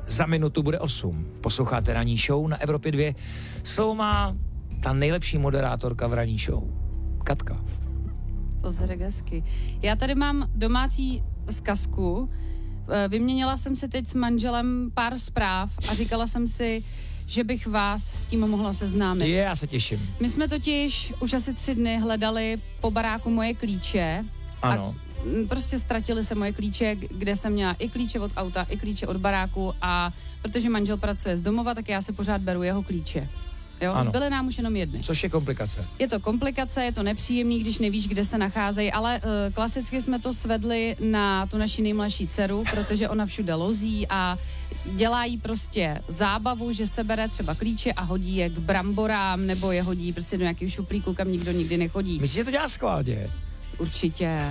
Za minutu bude 8. Posloucháte ranní show na Evropě 2. Slovo má ta nejlepší moderátorka v ranní show. Katka. To se řekl hezky. Já tady mám domácí zkazku. Vyměnila jsem si teď s manželem pár zpráv a říkala jsem si, že bych vás s tím mohla seznámit. Já se těším. My jsme totiž už asi 3 dny hledali po baráku moje klíče. Ano. A prostě ztratily se moje klíče, kde jsem měla i klíče od auta, i klíče od baráku a protože manžel pracuje z domova, tak já si pořád beru jeho klíče. Jo, zbyly nám už jenom jedny. Což je komplikace. Je to komplikace, je to nepříjemný, když nevíš, kde se nacházejí, ale klasicky jsme to svedli na tu naši nejmladší dceru, protože ona všude lozí a dělá jí prostě zábavu, že se bere třeba klíče a hodí je k bramborám, nebo je hodí prostě do nějakého šuplíku, kam nikdo nikdy nechodí. Myslíš, že to dělá schválně? Určitě.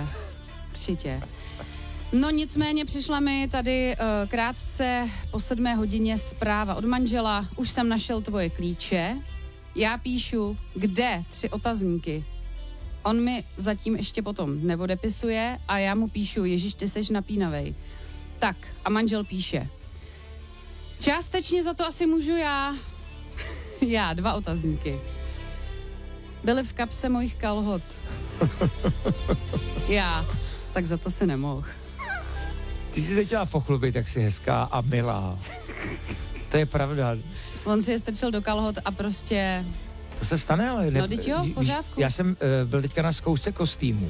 No nicméně přišla mi tady krátce po 7 hodině zpráva od manžela. Už jsem našel tvoje klíče. Já píšu, kde? 3 otazníky. On mi zatím ještě potom neodepisuje a já mu píšu, Ježíš, ty seš napínavej. Tak a manžel píše, částečně za to asi můžu já. Já, 2 otazníky. Byly v kapse mojich kalhot. Já, tak za to se nemohl. Ty jsi se chtěla pochlubit, jak jsi hezká a milá. To je pravda. On si je strčil do kalhot a prostě... To se stane, ale... No, teď jo, v pořádku. Já jsem byl teďka na zkoušce kostýmů.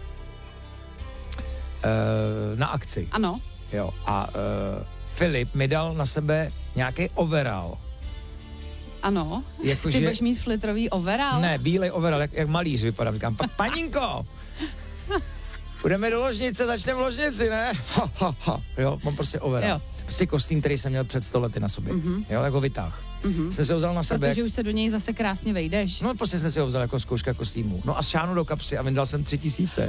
Na akci. Ano. Jo, a Filip mi dal na sebe nějaký overall. Ano. Jako, ty budeš mít flitrový overall? Ne, bílej overall, jak malíř vypadá. Říkám, paninko, půjdeme do ložnice, začneme v ložnici, ne? Jo, mám prostě overall. Jo. Prostě kostým, který jsem měl před 100 lety na sobě. Jo, jako vytáh. Jsem si ho vzal na sebe. Protože už se do něj zase krásně vejdeš. No, prostě jsem si ho vzal jako zkouška kostýmu. No a šáhnu do kapsy a vyndal jsem 3000.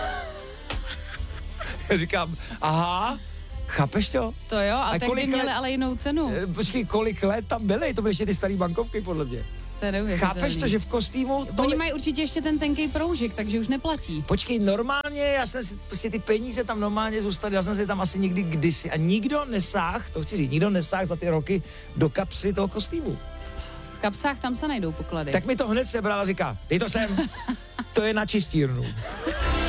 Říkám, aha, chápeš to? To jo, a tehdy měli ale jinou cenu. Počkej, kolik let tam byly? To byly ještě ty starý bankovky, podle mě. Chápeš to, že v kostýmu... Oni mají určitě ještě ten tenkej proužik, takže už neplatí. Počkej, normálně, já jsem si, prostě ty peníze tam normálně zůstaly, já jsem si tam asi nikdy kdysi a nikdo nesáh, to chci říct, nikdo nesáh za ty roky do kapsy toho kostýmu. V kapsách tam se najdou poklady. Tak mi to hned sebral a říká, dej to sem, to je na čistírnu.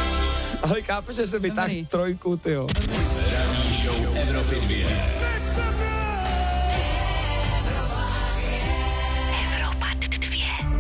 Ale chápeš, že jsem vytáhl 3, tyjo. Ranní show Evropy 2.